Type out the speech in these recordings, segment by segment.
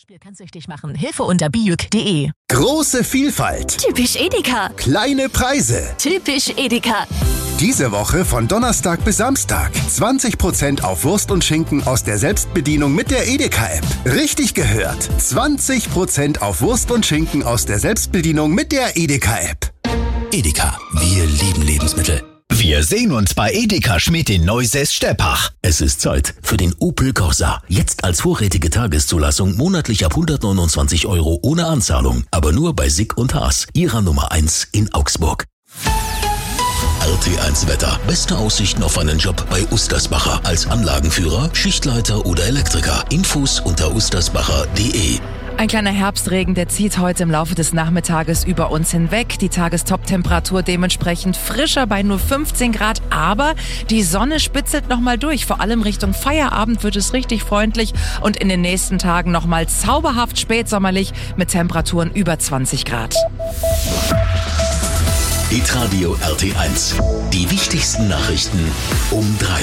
Glücksspiel kann süchtig machen. Hilfe unter bijuk.de. Große Vielfalt. Typisch Edeka. Kleine Preise. Typisch Edeka. Diese Woche von Donnerstag bis Samstag. 20% auf Wurst und Schinken aus der Selbstbedienung mit der Edeka-App. Richtig gehört. 20% auf Wurst und Schinken aus der Selbstbedienung mit der Edeka-App. Edeka, wir lieben Lebensmittel. Wir sehen uns bei Edeka Schmidt in Neusäß-Steppach. Es ist Zeit für den Opel Corsa. Jetzt als vorrätige Tageszulassung monatlich ab 129 € ohne Anzahlung. Aber nur bei Sick und Haas, ihrer Nummer 1 in Augsburg. RT1 Wetter. Beste Aussichten auf einen Job bei Ustersbacher. Als Anlagenführer, Schichtleiter oder Elektriker. Infos unter ustersbacher.de. Ein kleiner Herbstregen, der zieht heute im Laufe des Nachmittages über uns hinweg. Die Tagestop-Temperatur dementsprechend frischer bei nur 15 Grad. Aber die Sonne spitzelt nochmal durch. Vor allem Richtung Feierabend wird es richtig freundlich. Und in den nächsten Tagen nochmal zauberhaft spätsommerlich mit Temperaturen über 20 Grad. Hitradio RT1. Die wichtigsten Nachrichten um 3.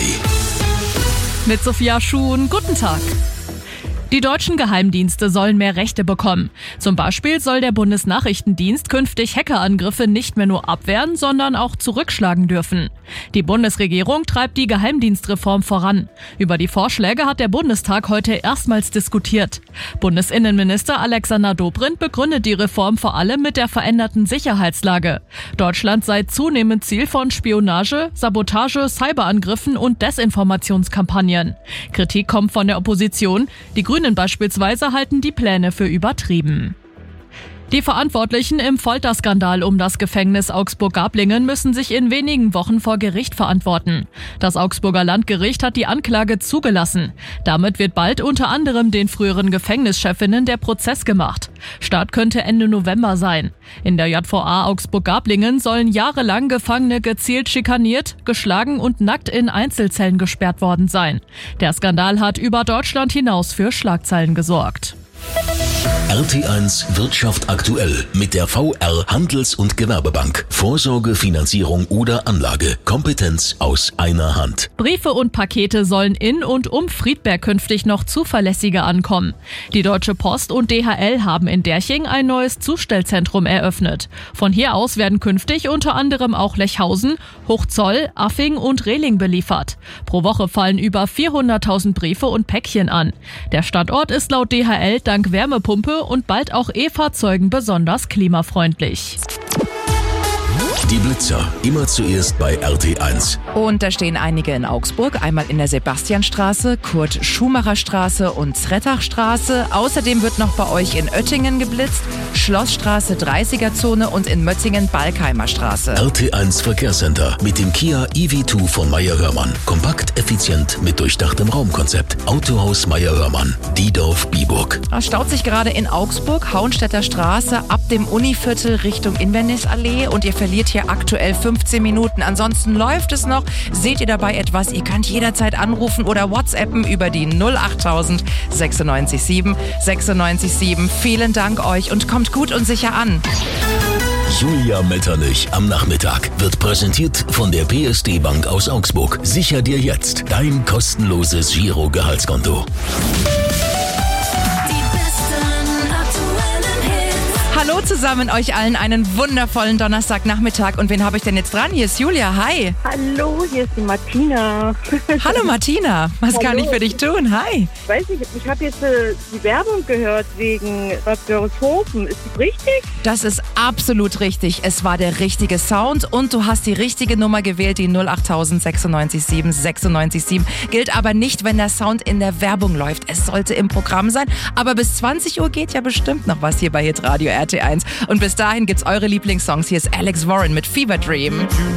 Mit Sophia Schuhn, guten Tag. Die deutschen Geheimdienste sollen mehr Rechte bekommen. Zum Beispiel soll der Bundesnachrichtendienst künftig Hackerangriffe nicht mehr nur abwehren, sondern auch zurückschlagen dürfen. Die Bundesregierung treibt die Geheimdienstreform voran. Über die Vorschläge hat der Bundestag heute erstmals diskutiert. Bundesinnenminister Alexander Dobrindt begründet die Reform vor allem mit der veränderten Sicherheitslage. Deutschland sei zunehmend Ziel von Spionage, Sabotage, Cyberangriffen und Desinformationskampagnen. Kritik kommt von der Opposition. Die Grünen beispielsweise halten die Pläne für übertrieben. Die Verantwortlichen im Folterskandal um das Gefängnis Augsburg-Gablingen müssen sich in wenigen Wochen vor Gericht verantworten. Das Augsburger Landgericht hat die Anklage zugelassen. Damit wird bald unter anderem den früheren Gefängnischefinnen der Prozess gemacht. Start könnte Ende November sein. In der JVA Augsburg-Gablingen sollen jahrelang Gefangene gezielt schikaniert, geschlagen und nackt in Einzelzellen gesperrt worden sein. Der Skandal hat über Deutschland hinaus für Schlagzeilen gesorgt. RT1 Wirtschaft aktuell mit der VR Handels- und Gewerbebank. Vorsorge, Finanzierung oder Anlage. Kompetenz aus einer Hand. Briefe und Pakete sollen in und um Friedberg künftig noch zuverlässiger ankommen. Die Deutsche Post und DHL haben in Derching ein neues Zustellzentrum eröffnet. Von hier aus werden künftig unter anderem auch Lechhausen, Hochzoll, Affing und Rehling beliefert. Pro Woche fallen über 400.000 Briefe und Päckchen an. Der Standort ist laut DHL dank Wärmepumpe und bald auch E-Fahrzeugen besonders klimafreundlich. Die Blitzer, immer zuerst bei RT1. Und da stehen einige in Augsburg, einmal in der Sebastianstraße, Kurt-Schumacher-Straße und Zrettachstraße. Außerdem wird noch bei euch in Oettingen geblitzt, Schlossstraße 30er-Zone und in Mötzingen Balkheimer Straße. RT1 Verkehrscenter mit dem Kia EV2 von Meyer-Hörmann. Kompakt, effizient mit durchdachtem Raumkonzept. Autohaus Meyer-Hörmann, Diedorf-Biburg. Es staut sich gerade in Augsburg, Hauenstädter Straße, ab dem Univiertel Richtung Inverness-Allee und ihr verliert hier aktuell 15 Minuten. Ansonsten läuft es noch. Seht ihr dabei etwas? Ihr könnt jederzeit anrufen oder WhatsAppen über die 08000 96 7 96 7. Vielen Dank euch und kommt gut und sicher an. Julia Metternich am Nachmittag wird präsentiert von der PSD Bank aus Augsburg. Sicher dir jetzt dein kostenloses Giro-Gehaltskonto. Hallo zusammen, euch allen einen wundervollen Donnerstagnachmittag. Und wen habe ich denn jetzt dran? Hier ist Julia, hi. Hallo, hier ist die Martina. Hallo Martina, was kann ich für dich tun? Hi. Ich weiß nicht, ich habe jetzt die Werbung gehört wegen Bad Dörishofen. Ist das richtig? Das ist absolut richtig. Es war der richtige Sound und du hast die richtige Nummer gewählt, die 08000 96 7 96 7. Gilt aber nicht, wenn der Sound in der Werbung läuft. Es sollte im Programm sein. Aber bis 20 Uhr geht ja bestimmt noch was hier bei Hitradio RT1. Und bis dahin gibt's eure Lieblingssongs. Hier ist Alex Warren mit Fever Dream.